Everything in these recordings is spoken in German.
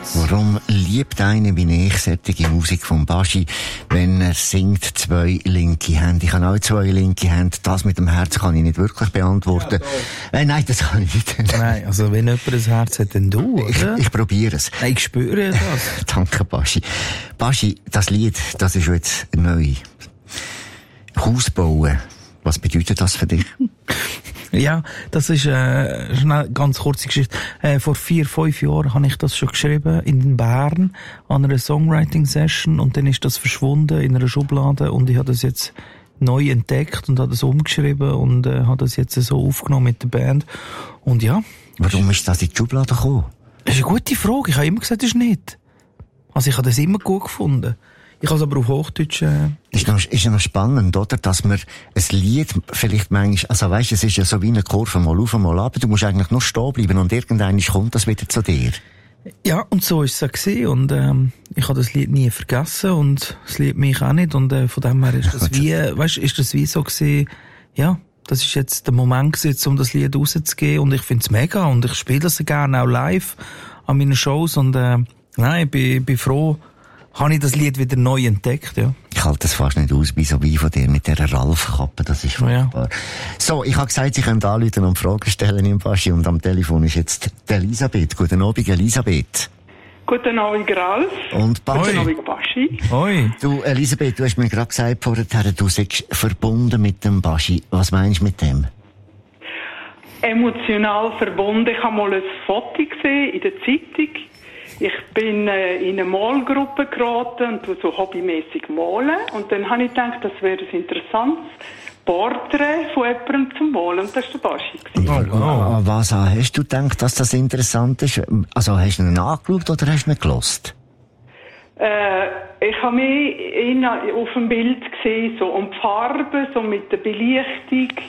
Warum liebt einer wie ich solche Musik von Baschi, wenn er singt 2 linke Hände? Ich habe auch 2 linke Hände. Das mit dem Herz kann ich nicht wirklich beantworten. Ja, nein, das kann ich nicht. Nein, also wenn jemand ein Herz hat, dann du, oder? Ich probiere es. Nein, ich spüre das. Danke, Baschi. Baschi, das Lied, das ist jetzt neu. Haus bauen. Was bedeutet das für dich? Ja, das ist eine ganz kurze Geschichte. Vor 4-5 Jahren habe ich das schon geschrieben in Bern an einer Songwriting-Session und dann ist das verschwunden in einer Schublade und ich habe das jetzt neu entdeckt und habe das umgeschrieben und habe das jetzt so aufgenommen mit der Band. Und ja. Warum ist das in die Schublade gekommen? Das ist eine gute Frage. Ich habe immer gesagt, das ist nicht. Also ich habe das immer gut gefunden. Ich habe es aber auf Hochdeutsch... Ist ja noch spannend, oder? Dass man ein Lied vielleicht manchmal... Also weisst, es ist ja so wie eine Kurve, mal auf, mal ab. Du musst eigentlich nur stehen bleiben und irgendwann kommt das wieder zu dir. Ja, und so ist es auch gewesen. Und ich habe das Lied nie vergessen und das Lied mich auch nicht. Und von dem her ist das wie... Weisst, ist das wie so gewesen... Ja, das ist jetzt der Moment gewesen, um das Lied rauszugeben. Und ich finde es mega. Und ich spiele das gerne auch live an meinen Shows. Und nein, ich bin froh... habe ich das Lied wieder neu entdeckt, ja. Ich halte das fast nicht aus, so wie von dir mit dieser Ralf-Kappe, das ist furchtbar. Ja. So, ich habe gesagt, Sie können anrufen und Fragen stellen im Baschi und am Telefon ist jetzt die Elisabeth. Guten Abend, Elisabeth. Guten Abend, Ralf. Und Guten Abend, Baschi. Hoi. Du, Elisabeth, du hast mir gerade gesagt vorher, du seist verbunden mit dem Baschi. Was meinst du mit dem? Emotional verbunden. Ich habe mal ein Foto gesehen in der Zeitung. Ich bin in eine Malgruppe geraten und tue so hobbymäßig malen. Und dann habe ich gedacht, das wäre ein interessantes Porträt von jemandem zum Malen. Und das war der Baschi. Oh. Was hast du gedacht, dass das interessant ist? Also hast du ihn angeschaut oder hast du ihn gelost? Ich habe mich auf dem Bild gesehen, so um die Farbe, so mit der Belichtung.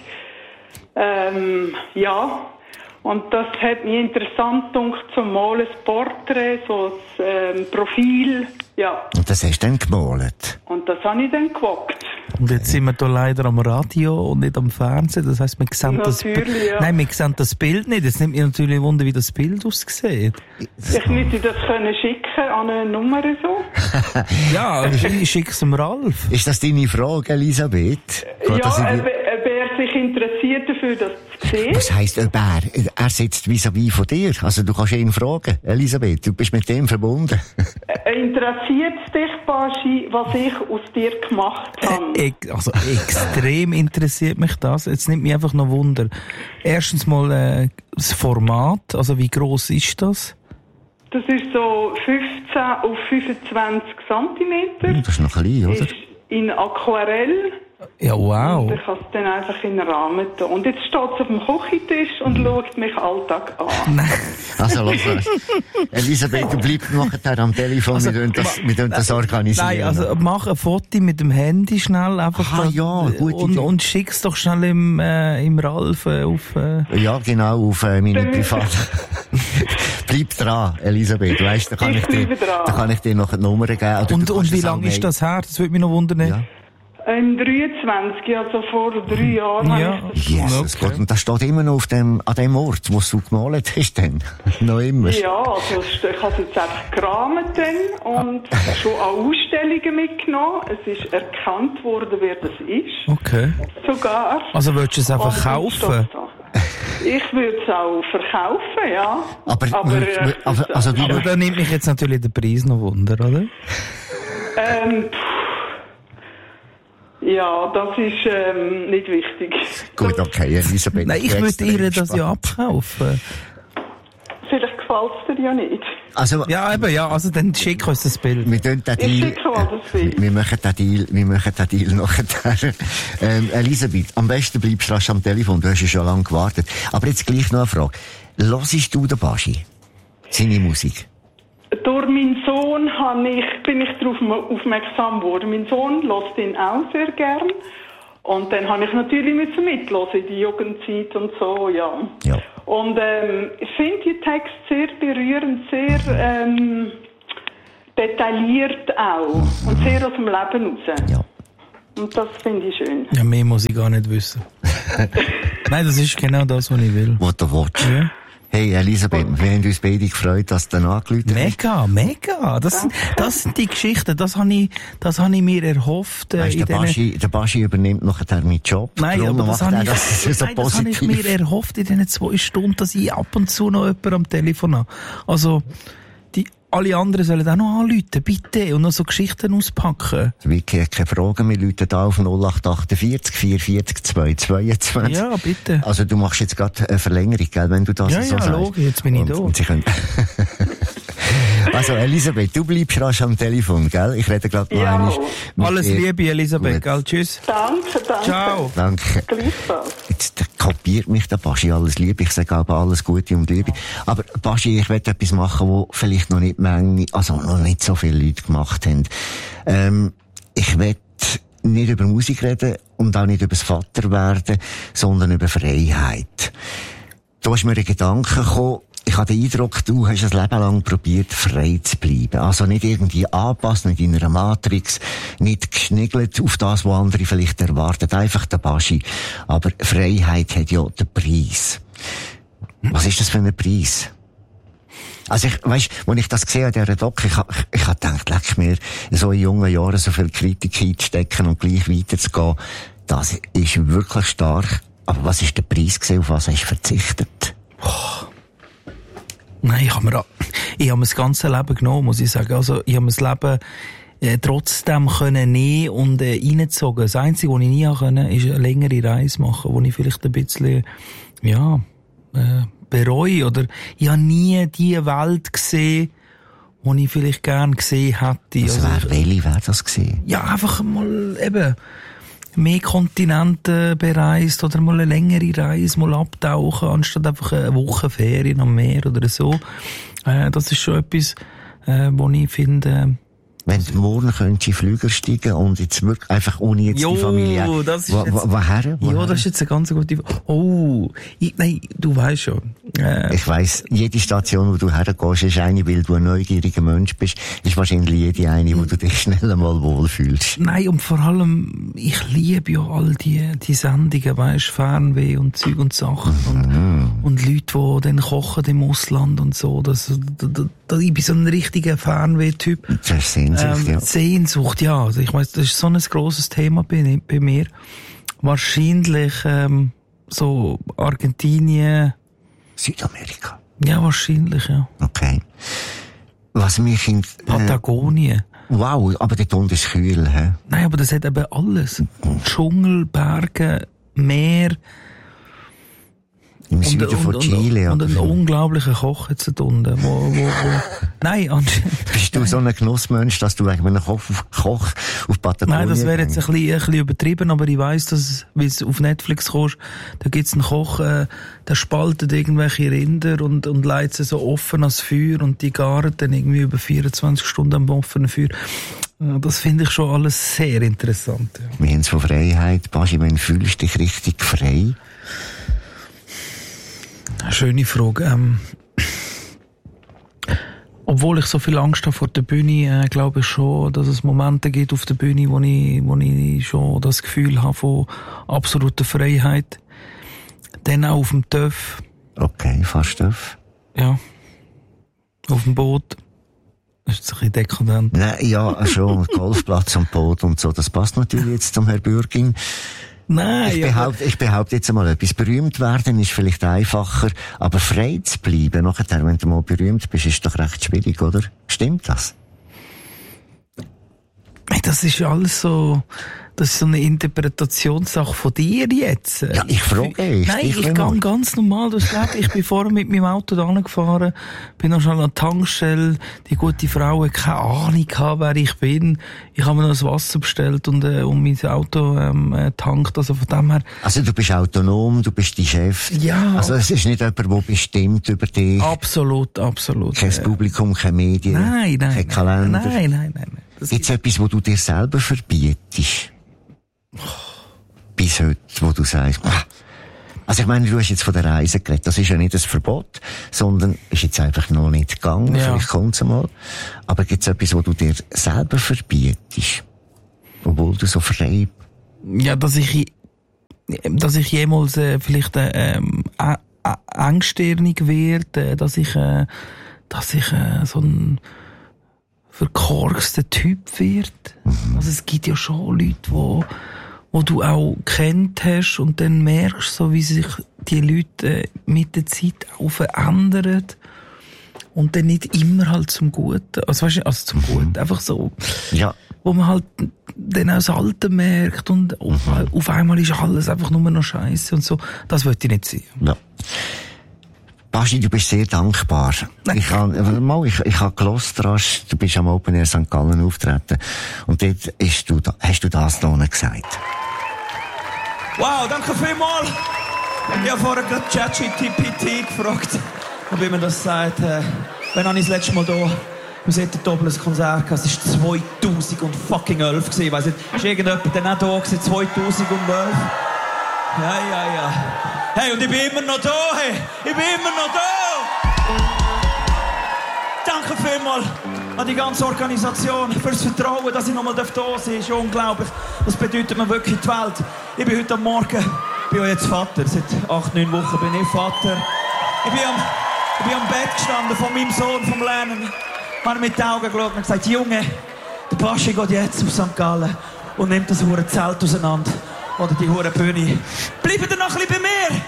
Ja. Und das hat mich interessant gedacht, zum Malen, das Porträt, so das Profil, ja. Und das hast du dann gemalt? Und das habe ich dann gewagt. Und jetzt sind wir hier leider am Radio und nicht am Fernsehen, das heisst, wir sehen wir sehen das Bild nicht. Jetzt nimmt mich natürlich Wunder, wie das Bild aussieht. Ich müsste das schicken an eine Nummer so. Ja, ich schicke es dem Ralf. Ist das deine Frage, Elisabeth? Ob er sich interessiert dafür, das zu sehen. Was heisst ob er? Er sitzt vis-à-vis von dir. Also du kannst ihn fragen. Elisabeth, du bist mit dem verbunden. Interessiert es dich, Baschi, was ich aus dir gemacht habe? Also extrem interessiert mich das. Jetzt nimmt mich einfach noch Wunder. Erstens mal das Format. Also wie gross ist das? Das ist so 15 auf 25 cm. Das ist noch klein, oder? Ist in Aquarell. Ja, wow. Und ich kann es dann einfach in den Rahmen tun. Und jetzt steht es auf dem Küchentisch und schaut mich Alltag an. Nein. Also, los. Elisabeth, du bleibst nachher am Telefon, also, wir tun das organisieren. Nein, also mach ein Foto mit dem Handy schnell einfach und schick's doch schnell im Ralf auf... Ja, genau, auf meine Privat... Bleib dran, Elisabeth, weißt, da kann ich dir noch eine Nummer geben. Und wie lange ist das her? Das würde mich noch wundern. Ja. 23, also vor 3 Jahren. Ja. Jesus Gott, und das steht immer noch an dem Ort, wo du gemalt hast, dann? Noch immer? Ja, also ich habe es jetzt einfach gerahmt dann und schon an Ausstellungen mitgenommen. Es ist erkannt worden, wer das ist. Okay. Sogar. Also willst du es einfach kaufen? Ich würde es auch verkaufen, ja. Aber da nimmt mich jetzt natürlich der Preis noch Wunder, oder? Ja, das ist nicht wichtig. Gut, okay, Elisabeth. Nein, ich würde ihr das ja abkaufen. Vielleicht gefällt es dir ja nicht. Also, ja, eben, ja, also dann schick uns das Bild. Wir machen den Deal nachher. Elisabeth, am besten bleibst du rasch am Telefon, du hast ja schon lange gewartet. Aber jetzt gleich noch eine Frage. Hörst du den Baschi? Seine Musik? Durch meinen Sohn bin ich darauf aufmerksam geworden. Mein Sohn hört ihn auch sehr gern. Und dann habe ich natürlich mithören in die Jugendzeit und so, ja. Und ich finde die Texte sehr berührend, sehr detailliert auch. Und sehr aus dem Leben raus. Ja. Und das finde ich schön. Ja, mehr muss ich gar nicht wissen. Nein, das ist genau das, was ich will. Was du willst. Ja. Hey Elisabeth, wir haben uns beide gefreut, dass du angerufen hast. Mega. Das sind die Geschichten, das habe ich mir erhofft. Weißt, der Baschi übernimmt nachher meinen Job. Nein, aber das habe ich mir erhofft in diesen 2 Stunden, dass ich ab und zu noch jemanden am Telefon habe. Also, alle anderen sollen auch noch anrufen, bitte, und noch so Geschichten auspacken. Vicky hat keine Fragen, wir rufen da auf 0848 440 222. Ja, bitte. Also du machst jetzt gerade eine Verlängerung, gell, wenn du das so sagst. Ja, logisch, jetzt bin ich da. Und sie können Also Elisabeth, du bleibst rasch am Telefon, gell? Ich rede gerade noch einmal. Alles Liebe, Elisabeth, gell? Tschüss. Danke. Ciao. Danke. Gleichfalls. Jetzt kopiert mich der Baschi, alles Liebe. Ich sage aber alles Gute und Liebe. Aber Baschi, ich will etwas machen, wo vielleicht noch nicht so viele Leute gemacht haben. Ich will nicht über Musik reden und auch nicht über das Vaterwerden, sondern über Freiheit. Da ist mir ein Gedanke gekommen. Ich habe den Eindruck, du hast ein Leben lang probiert, frei zu bleiben. Also nicht irgendwie anpassen, nicht in einer Matrix, nicht geschniggelt auf das, was andere vielleicht erwarten. Einfach der Baschi. Aber Freiheit hat ja den Preis. Was ist das für ein Preis? Also als ich das gesehen habe, dieser Doc, ich hab gedacht, leck mir, so in jungen Jahren so viel Kritik einzustecken und gleich weiterzugehen, das ist wirklich stark. Aber was ist der Preis gewesen, auf was hast du verzichtet? Nein, ich habe mir das ganze Leben genommen, muss ich sagen. Also, ich habe mir das Leben trotzdem können nehmen und reingezogen. Das Einzige, was ich nie konnte, ist eine längere Reise machen, wo ich vielleicht ein bisschen, bereue. Oder ich habe nie die Welt gesehen, die ich vielleicht gern gesehen hätte. Welche wäre das gewesen? Ja, einfach mal eben mehr Kontinente bereist oder mal eine längere Reise, mal abtauchen, anstatt einfach eine Woche Ferien am Meer oder so. Das ist schon etwas, wo ich finde... Wenn du morgen könntest in Flüger steigen und jetzt wirklich einfach ohne jetzt die Familie... Das ist woher? Ja, das ist jetzt eine ganz gute... Nein, du weißt schon. Ich weiss, jede Station, wo du hergehst, ist eine, weil du ein neugieriger Mensch bist, ist wahrscheinlich jede eine, wo du dich schnell einmal wohlfühlst. Nein, und vor allem, ich liebe ja all die Sendungen, weisst, Fernweh und Zeug und Sachen und Leute, die dann kochen im Ausland und so. Ich bin so ein richtiger Fernweh-Typ. Das ist Sehnsucht, ja. Sehnsucht, ja. Also ich weiss, das ist so ein grosses Thema bei mir. Wahrscheinlich so Argentinien. Südamerika. Ja, wahrscheinlich, ja. Okay. Was mich in... Patagonien. Wow, aber der Ton ist kühl, hä? Nein, aber das hat eben alles. Dschungel, Berge, Meer. Im Süden von Chile. Und einen unglaublichen Koch jetzt da unten. Nein, anscheinend. Bist du so ein Genussmensch, dass du eigentlich einen Koch auf Patagonien... Nein, das wäre jetzt ein bisschen übertrieben, aber ich weiss, dass, wie du auf Netflix kommst, da gibt's einen Koch, der spaltet irgendwelche Rinder und leitet sie so offen ans Feuer und die garen dann irgendwie über 24 Stunden am offenen Feuer. Das finde ich schon alles sehr interessant. Ja. Wir haben es von Freiheit. Baschi, wann fühlst du dich richtig frei? Schöne Frage. Obwohl ich so viel Angst habe vor der Bühne, glaube ich schon, dass es Momente gibt auf der Bühne, wo ich schon das Gefühl habe von absoluter Freiheit. Dann auch auf dem TÜV. Okay, fast TÜV. Ja. Auf dem Boot. Das ist ein bisschen dekadent. Nein, ja, schon. Golfplatz und Boot und so. Das passt natürlich jetzt zum Herrn Bürgin. Nein, ich behaupte jetzt einmal etwas. Berühmt werden ist vielleicht einfacher, aber frei zu bleiben, nachher, wenn du mal berühmt bist, ist doch recht schwierig, oder? Stimmt das? Das ist alles so, das ist so eine Interpretationssache von dir jetzt. Ja, ich frage dich. Nein, ich gehe ganz normal durchs Leben. Ich bin vorher mit meinem Auto da gefahren, bin noch schon an der Tankstelle. Die gute Frau hat keine Ahnung gehabt, wer ich bin. Ich habe mir noch das Wasser bestellt und mein Auto tankt. Also von dem her. Also du bist autonom, du bist dein Chef. Ja. Also es ist nicht jemand, der bestimmt über dich. Absolut. Kein Publikum, keine Medien. Nein. Kein Kalender. Nein. Gibt's etwas, wo du dir selber verbietest? Bis heute, wo du sagst, also ich meine, du hast jetzt von der Reise geredet, das ist ja nicht ein Verbot, sondern ist jetzt einfach noch nicht gegangen, vielleicht kommt's einmal. Aber gibt's etwas, wo du dir selber verbietest? Obwohl du so frei... Ja, dass ich jemals vielleicht engstirnig werde, dass ich so ein verkorkster Typ wird. Also es gibt ja schon Leute, wo du auch kennt hast und dann merkst so, wie sich die Leute mit der Zeit auch verändern und dann nicht immer halt zum Guten, also zum Guten, einfach so, ja. Wo man halt dann auch das Alte merkt und auf einmal ist alles einfach nur noch Scheiße und so. Das wollte ich nicht sehen. Ja. Baschi, du bist sehr dankbar. Ich habe gehört, du bist am Open Air St. Gallen auftreten. Und dort hast du das da gesagt. Wow, danke vielmals. Ich habe vorher gerade ChatGPT gefragt, ob man das sagt. Wann habe ich das letzte Mal hier im Settentobel ein Konzert gehabt? Es war 2011 gewesen. Ich weiss nicht, ist irgendjemand dann auch da gewesen, 2011? Ja. Hey, und ich bin immer noch da, hey. Ich bin immer noch da. Danke vielmals an die ganze Organisation fürs Vertrauen, dass ich nochmal da sein darf. Das ist unglaublich. Das bedeutet mir wirklich die Welt. Ich bin heute Morgen, bin jetzt Vater. Seit 8-9 Wochen bin ich Vater. Ich bin am Bett gestanden von meinem Sohn, vom Lernen. Ich habe mit den Augen geschaut und gesagt, Junge, der Baschi geht jetzt auf St. Gallen und nimmt das hure Zelt auseinander. Oder die hure Bühne. Bleibt ihr noch ein bisschen bei mir?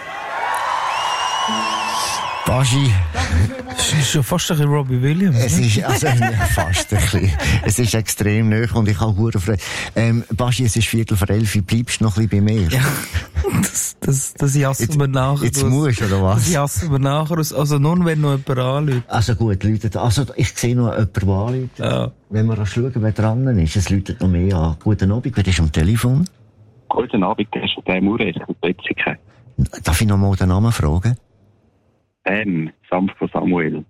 Baschi. Es ist schon fast ein bisschen Robbie Williams. Es ist, also, fast ein bisschen. Es ist extrem nahe und ich habe hure Freude. Baschi, es ist 11:15. Bleibst du noch ein bisschen bei mir? Ja. Das jassen wir nachher. Jetzt musst du, oder was? Das jassen wir nachher aus. Also nur, wenn noch jemand anruft. Also gut, läutet. Also, ich sehe noch jemanden, der anruft. Ja. Wenn wir schauen, wer dran ist, es läutet noch mehr an. Guten Abend, wer ist am Telefon? Guten Abend, der ist der Mure, ich bin Betzige. Darf ich noch mal den Namen fragen? Sam von Samuel.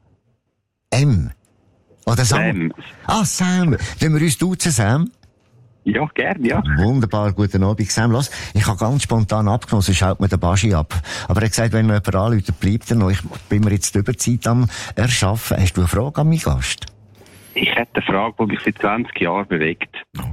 Oder Sam? Sam. Wenn wir uns duzen, Sam? Ja, gerne, ja. Wunderbar, guten Abend, Sam. Lass, ich habe ganz spontan abgenommen, sonst schaut mir der Baschi ab. Aber er hat gesagt, wenn noch jemand anruft, bleibt er noch. Ich bin mir jetzt die Überzeit am Erschaffen. Hast du eine Frage an meinen Gast? Ich hätte eine Frage, die mich seit 20 Jahren bewegt.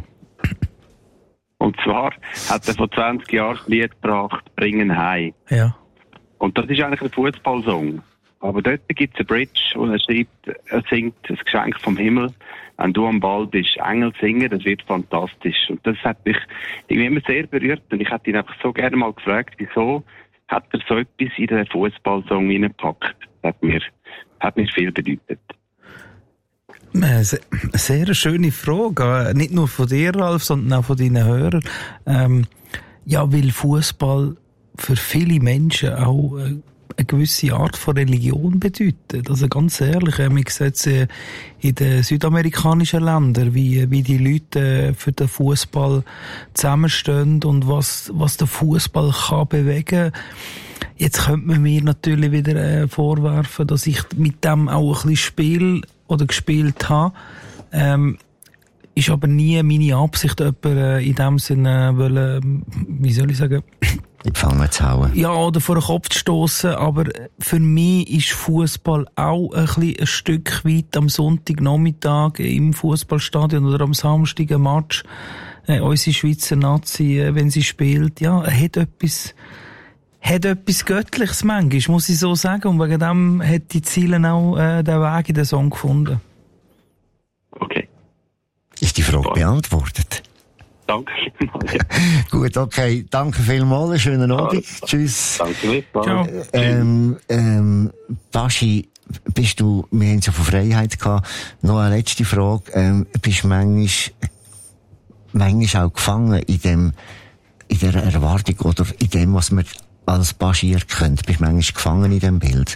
Und zwar hat er vor 20 Jahren das Lied gebracht, «Bringen heim». Ja. Und das ist eigentlich ein Fußballsong. Aber dort gibt es eine Bridge, wo er schreibt, er singt «Das Geschenk vom Himmel». Wenn du am Ball bist, Engel singen, das wird fantastisch. Und das hat mich irgendwie immer sehr berührt. Und ich hätte ihn einfach so gerne mal gefragt, wieso hat er so etwas in den Fußballsong reingepackt? Das hat mir viel bedeutet. Eine sehr schöne Frage. Nicht nur von dir, Ralf, sondern auch von deinen Hörern. Ja, weil Fußball für viele Menschen auch eine gewisse Art von Religion bedeutet. Also ganz ehrlich, man sieht es in den südamerikanischen Ländern, wie die Leute für den Fußball zusammenstehen und was der Fußball kann bewegen. Jetzt könnte man mir natürlich wieder vorwerfen, dass ich mit dem auch ein bisschen spiele oder gespielt habe. Ist aber nie meine Absicht, jemanden in dem Sinne wollen, wie soll ich sagen, die Pfanne zu hauen. Ja, oder vor den Kopf zu stossen. Aber für mich ist Fußball auch ein Stück weit am Sonntagnachmittag im Fußballstadion oder am Samstag ein Match. Unsere Schweizer Nazi, wenn sie spielt, ja, hat etwas Göttliches manchmal, muss ich so sagen. Und wegen dem hat die Ziele auch den Weg in den Song gefunden. Okay. Ist die Frage beantwortet? Danke vielmals. Ja. Gut, okay. Danke vielmals. Schönen Abend. Tschüss. Danke vielmals. Ciao. Baschi, wir haben es ja von Freiheit gehabt. Noch eine letzte Frage. Bist du manchmal auch gefangen in der Erwartung oder in dem, was man als Baschi erkennt? Bist du manchmal gefangen in dem Bild?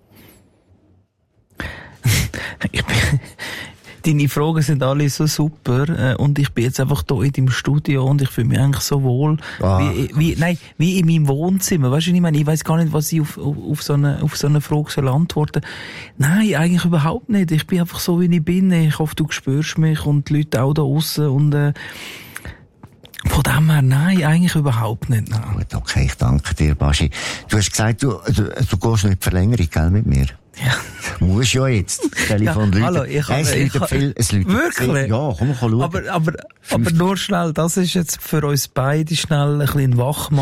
Deine Fragen sind alle so super und ich bin jetzt einfach hier in deinem Studio und ich fühle mich eigentlich so wohl wie in meinem Wohnzimmer. Weißt du, ich weiss gar nicht, was ich auf so eine Frage soll antworten. Nein, eigentlich überhaupt nicht. Ich bin einfach so, wie ich bin. Ich hoffe, du spürst mich und die Leute auch da aussen und von dem her, nein, eigentlich überhaupt nicht. Nein. Gut, okay, ich danke dir, Baschi. Du hast gesagt, du gehst nicht Verlängerung, gell, mit mir? Ja. Muss ja jetzt. Telefon ja, hallo, es läutet viel. Wirklich? Ja, komm schauen. Aber nur schnell, das ist jetzt für uns beide schnell ein bisschen ein Wachmann.